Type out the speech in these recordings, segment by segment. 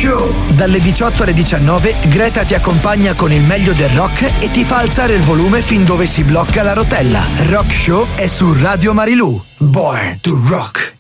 Show. Dalle 18 alle 19 Greta ti accompagna con il meglio del rock e ti fa alzare il volume fin dove si blocca la rotella. Rock Show è su Radio Marilù. Born to Rock.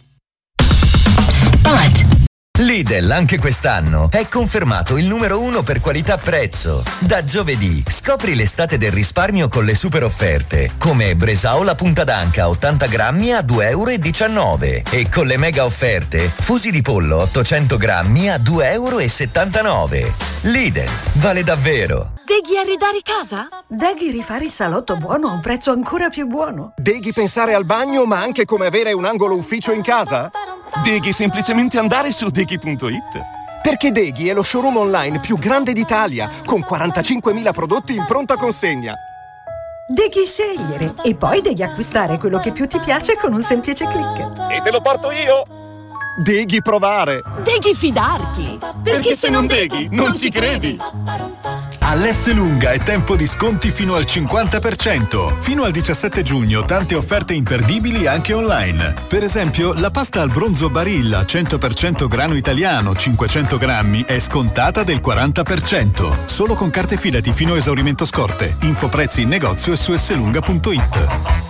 Spot. Lidl anche quest'anno è confermato il numero 1 per qualità-prezzo. Da giovedì scopri l'estate del risparmio con le super offerte, come Bresaola punta d'anca 80 grammi a 2,19 euro e con le mega offerte fusi di pollo 800 grammi a 2,79 euro. Lidl, vale davvero. Deghi arredare casa? Deghi rifare il salotto buono a un prezzo ancora più buono. Deghi pensare al bagno ma anche come avere un angolo ufficio in casa? Deghi semplicemente andare su deghi.it. Perché Deghi è lo showroom online più grande d'Italia, con 45.000 prodotti in pronta consegna. Deghi scegliere e poi devi acquistare quello che più ti piace con un semplice click. E te lo porto io! Deghi provare! Deghi fidarti! Perché se non deghi, non ci credi! All'Esselunga è tempo di sconti fino al 50%. Fino al 17 giugno tante offerte imperdibili anche online. Per esempio, la pasta al bronzo Barilla 100% grano italiano 500 grammi è scontata del 40%. Solo con carte fidati fino a esaurimento scorte. Info prezzi in negozio e su esselunga.it.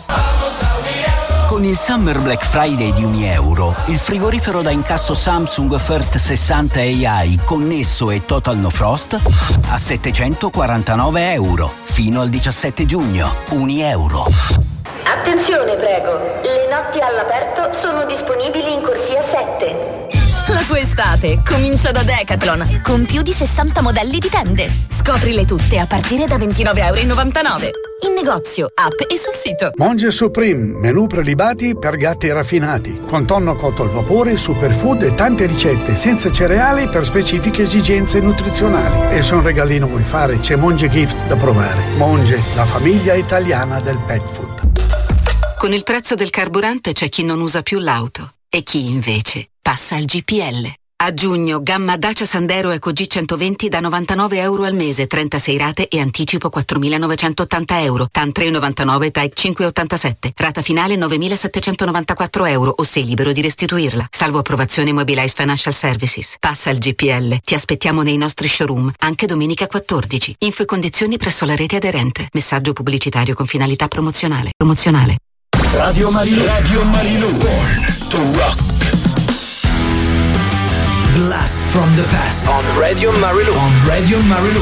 Con il Summer Black Friday di €1, il frigorifero da incasso Samsung First 60 AI connesso e Total No Frost a €749. Fino al 17 giugno. €1. Attenzione prego, le notti all'aperto sono disponibili in corsia 7. La tua estate comincia da Decathlon, con più di 60 modelli di tende. Scoprile tutte a partire da €29,99. In negozio, app e sul sito. Monge Supreme, menù prelibati per gatti raffinati, con tonno cotto al vapore, superfood e tante ricette senza cereali per specifiche esigenze nutrizionali. E se un regalino vuoi fare, c'è Monge Gift da provare. Monge, la famiglia italiana del pet food. Con il prezzo del carburante c'è chi non usa più l'auto e chi invece passa al GPL. A giugno, gamma Dacia Sandero Eco G120 da €99 al mese, 36 rate e anticipo €4.980. TAN 3,99, TAEC 5,87. Rata finale €9.794 o sei libero di restituirla. Salvo approvazione Mobilize Financial Services. Passa al GPL. Ti aspettiamo nei nostri showroom, anche domenica 14. Info e condizioni presso la rete aderente. Messaggio pubblicitario con finalità promozionale. Radio Marilù. Radio Marilù. Born to Rock. Blast from the past. On Radio Marilù. On Radio Marilù.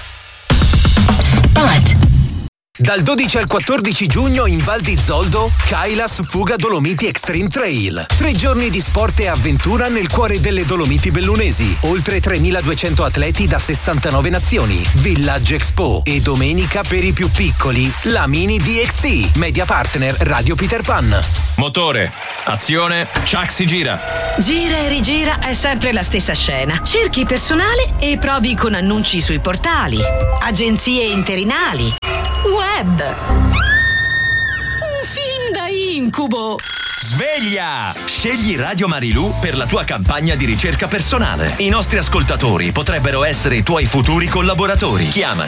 Spot. Dal 12 al 14 giugno in Val di Zoldo, Kailas Fuga Dolomiti Extreme Trail. 3 giorni di sport e avventura nel cuore delle Dolomiti bellunesi. Oltre 3.200 atleti da 69 nazioni. Village Expo. E domenica per i più piccoli, la Mini DXT. Media partner Radio Peter Pan. Motore, azione, Chuck si gira. Gira e rigira è sempre la stessa scena. Cerchi personale e provi con annunci sui portali, agenzie interinali, web. Un film da incubo. Sveglia! Scegli Radio Marilù per la tua campagna di ricerca personale. I nostri ascoltatori potrebbero essere i tuoi futuri collaboratori. Chiama